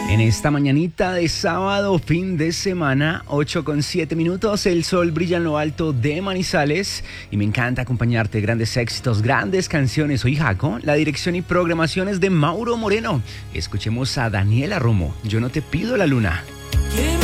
En esta mañanita de sábado, fin de semana, 8:07 minutos, el sol brilla en lo alto de Manizales y me encanta acompañarte. Grandes éxitos, grandes canciones. Soy Jaco, la dirección y programación es de Mauro Moreno. Escuchemos a Daniela Romo, Yo no te pido la luna.